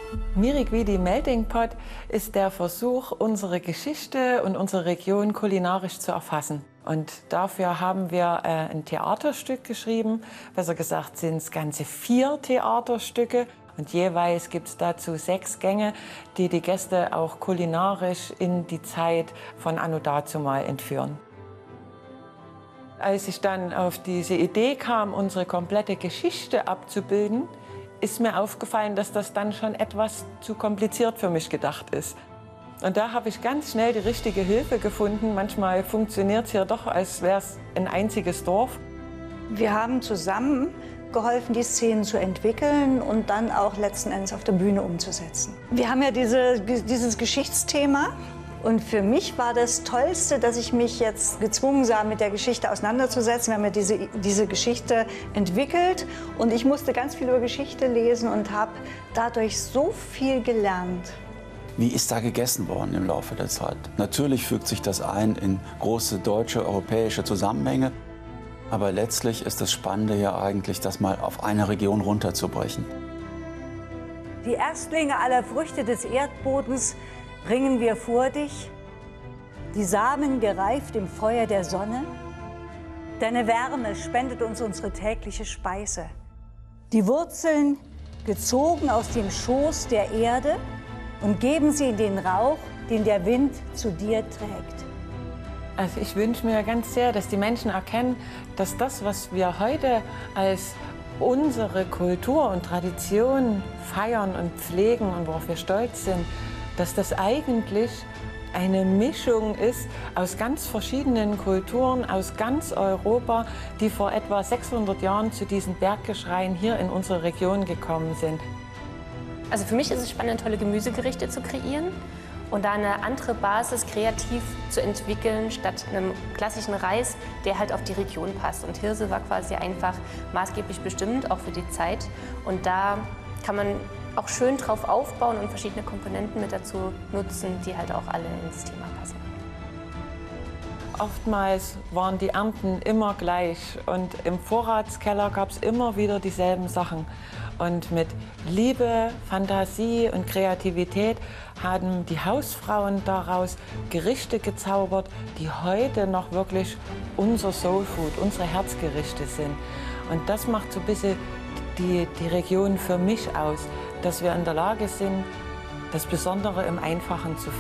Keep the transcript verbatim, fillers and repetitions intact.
Miriquidi Melting Pot ist der Versuch, unsere Geschichte und unsere Region kulinarisch zu erfassen. Und dafür haben wir äh, ein Theaterstück geschrieben. Besser gesagt sind es ganze vier Theaterstücke. Und jeweils gibt es dazu sechs Gänge, die die Gäste auch kulinarisch in die Zeit von anno dazumal entführen. Als ich dann auf diese Idee kam, unsere komplette Geschichte abzubilden, ist mir aufgefallen, dass das dann schon etwas zu kompliziert für mich gedacht ist. Und da habe ich ganz schnell die richtige Hilfe gefunden. Manchmal funktioniert es hier doch, als wäre es ein einziges Dorf. Wir haben zusammen geholfen, die Szenen zu entwickeln und dann auch letzten Endes auf der Bühne umzusetzen. Wir haben ja diese, dieses Geschichtsthema. Und für mich war das Tollste, dass ich mich jetzt gezwungen sah, mit der Geschichte auseinanderzusetzen. Wir haben ja diese, diese Geschichte entwickelt und ich musste ganz viel über Geschichte lesen und habe dadurch so viel gelernt. Wie ist da gegessen worden im Laufe der Zeit? Natürlich fügt sich das ein in große deutsche, europäische Zusammenhänge. Aber letztlich ist das Spannende ja eigentlich, das mal auf eine Region runterzubrechen. Die Erstlinge aller Früchte des Erdbodens bringen wir vor dich, die Samen gereift im Feuer der Sonne. Deine Wärme spendet uns unsere tägliche Speise. Die Wurzeln gezogen aus dem Schoß der Erde und geben sie in den Rauch, den der Wind zu dir trägt. Also ich wünsche mir ganz sehr, dass die Menschen erkennen, dass das, was wir heute als unsere Kultur und Tradition feiern und pflegen und worauf wir stolz sind, dass das eigentlich eine Mischung ist aus ganz verschiedenen Kulturen, aus ganz Europa, die vor etwa sechshundert Jahren zu diesen Berggeschreien hier in unsere Region gekommen sind. Also für mich ist es spannend, tolle Gemüsegerichte zu kreieren und da eine andere Basis kreativ zu entwickeln, statt einem klassischen Reis, der halt auf die Region passt. Und Hirse war quasi einfach maßgeblich bestimmt, auch für die Zeit. Und da kann man auch schön drauf aufbauen und verschiedene Komponenten mit dazu nutzen, die halt auch alle ins Thema passen. Oftmals waren die Ernten immer gleich und im Vorratskeller gab es immer wieder dieselben Sachen. Und mit Liebe, Fantasie und Kreativität haben die Hausfrauen daraus Gerichte gezaubert, die heute noch wirklich unser Soulfood, unsere Herzgerichte sind. Und das macht so ein bisschen die, die Region für mich aus, dass wir in der Lage sind, das Besondere im Einfachen zu finden.